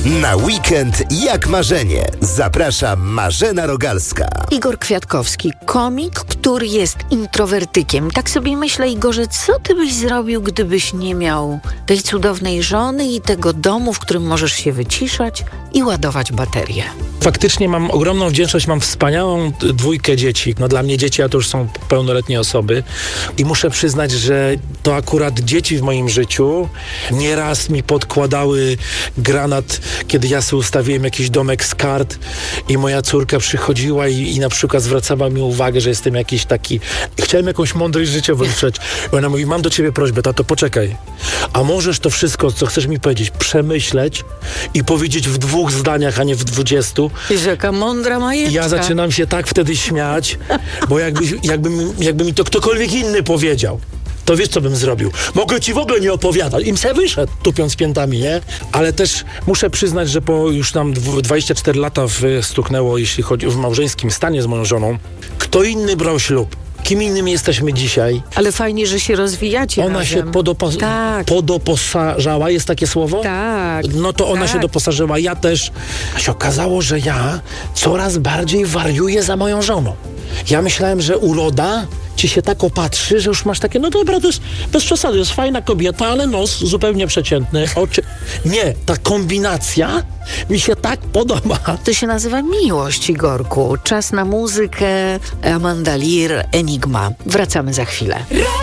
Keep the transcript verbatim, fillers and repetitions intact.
Na weekend jak marzenie. Zaprasza Marzena Rogalska. Igor Kwiatkowski, komik, który jest introwertykiem. Tak sobie myślę, Igorze, co ty byś zrobił, gdybyś nie miał tej cudownej żony i tego domu, w którym możesz się wyciszać i ładować baterię? Faktycznie mam ogromną wdzięczność, mam wspaniałą dwójkę dzieci. No dla mnie dzieci, a to już są pełnoletnie osoby i muszę przyznać, że to akurat dzieci w moim życiu nieraz mi podkładały granat, kiedy ja sobie ustawiłem jakiś domek z kart i moja córka przychodziła i, i na przykład zwracała mi uwagę, że jestem jakiś taki... Chciałem jakąś mądrość życiową usłyszeć. I ona mówi, mam do ciebie prośbę, tato, poczekaj. A możesz to wszystko, co chcesz mi powiedzieć, przemyśleć i powiedzieć w dwóch zdaniach, a nie w dwudziestu. Jest jaka mądra majeczka. Ja zaczynam się tak wtedy śmiać, bo jakby, jakby, jakby mi to ktokolwiek inny powiedział, to wiesz, co bym zrobił? Mogę ci w ogóle nie opowiadać. Im se wyszedł, tupiąc piętami, nie? Ale też muszę przyznać, że po już nam dwadzieścia cztery lata stuknęło, jeśli chodzi o w małżeńskim stanie z moją żoną, kto inny brał ślub? Kim innym jesteśmy dzisiaj? Ale fajnie, że się rozwijacie Ona razem. się podopos- tak. podoposażała, jest takie słowo? Tak. No to ona tak. się doposażyła, ja też. A się okazało, że ja coraz bardziej wariuję za moją żoną. Ja myślałem, że uroda ci się tak opatrzy, że już masz takie, no dobra, to jest bez przesady, to jest fajna kobieta, ale nos zupełnie przeciętny. Oczy... Nie, ta kombinacja mi się tak podoba. To się nazywa miłość, Igorku. Czas na muzykę. Amanda Lear, Enigma. Wracamy za chwilę.